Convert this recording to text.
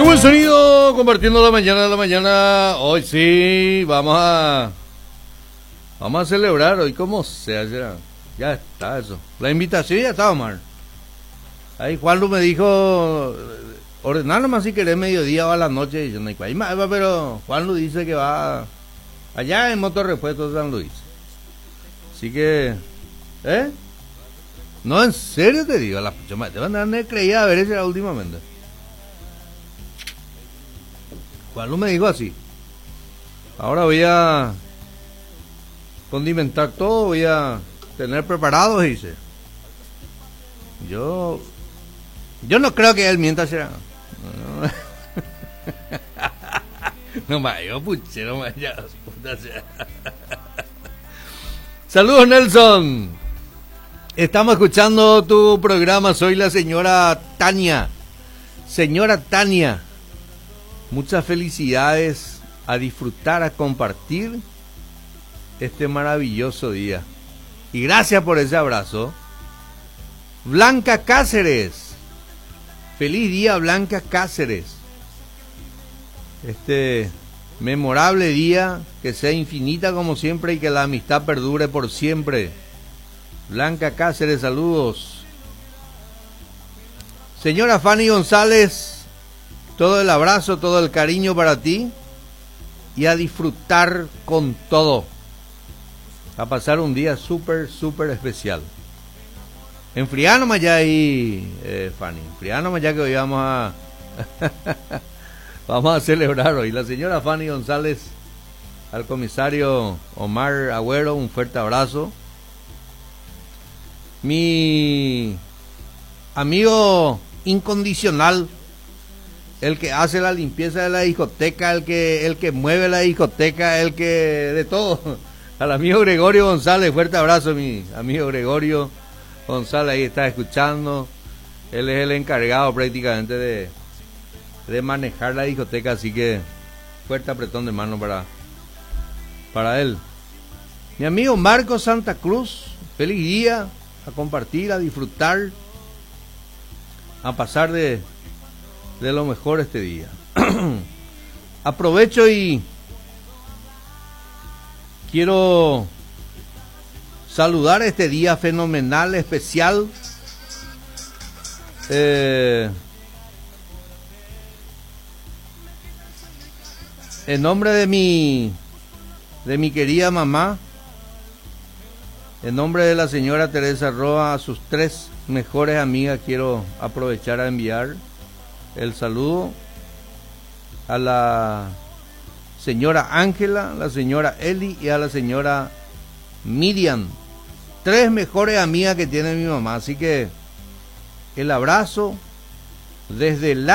buen sonido, compartiendo la mañana de la mañana. Hoy sí, vamos a celebrar hoy como sea. Ya está eso. La invitación ya está, Omar. Ahí Juanlu me dijo, ordenar nomás si querés mediodía o a la noche. Y yo no hay cuál más, pero Juanlu dice que va allá en Motorrepuesto de San Luis. Así que, no, en serio te digo, la pucha madre, te van a dar creída a ver esa últimamente. Juanlu me dijo así. Ahora voy a condimentar todo, voy a tener preparado, dice. Yo no creo que él mienta, será. No más, yo puchero, más ya. Saludos, Nelson. Estamos escuchando tu programa. Soy la señora Tania. Señora Tania, muchas felicidades, a disfrutar, a compartir este maravilloso día. Y gracias por ese abrazo. Blanca Cáceres. Feliz día, Blanca Cáceres. Este memorable día, que sea infinita como siempre y que la amistad perdure por siempre. Blanca Cáceres, saludos. Señora Fanny González, todo el abrazo, todo el cariño para ti y a disfrutar con todo. A pasar un día súper, súper especial. Enfriá nomás ya ahí, Fanny. Enfriá nomás ya que hoy vamos a vamos a celebrar hoy. La señora Fanny González, al comisario Omar Agüero, un fuerte abrazo. Mi amigo incondicional, el que hace la limpieza de la discoteca, el que mueve la discoteca, el que de todo. Al amigo Gregorio González, fuerte abrazo, mi amigo Gregorio González, ahí está escuchando. Él es el encargado prácticamente de manejar la discoteca, así que fuerte apretón de mano para él. Mi amigo Marco Santa Cruz, feliz día, a compartir, a disfrutar, a pasar de lo mejor este día. Aprovecho y quiero saludar este día fenomenal, especial. En nombre de mi querida mamá, en nombre de la señora Teresa Roa, a sus 3 mejores amigas, quiero aprovechar a enviar el saludo a la señora Ángela, la señora Eli y a la señora Miriam. 3 mejores amigas que tiene mi mamá, así que el abrazo desde la